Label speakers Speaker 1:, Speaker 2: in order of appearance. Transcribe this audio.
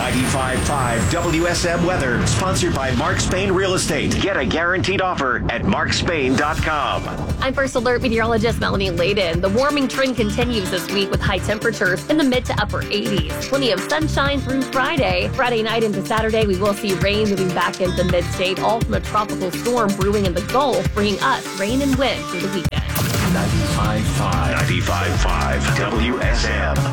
Speaker 1: 95.5 WSM weather, sponsored by Mark Spain Real Estate. Get a guaranteed offer at markspain.com.
Speaker 2: I'm First Alert meteorologist Melanie Layden. The warming trend continues this week with high temperatures in the mid to upper 80s. Plenty of sunshine through Friday. Friday night into Saturday, we will see rain moving back into mid-state, all from a tropical storm brewing in the Gulf, bringing us rain and wind through the weekend.
Speaker 1: 95.5 WSM.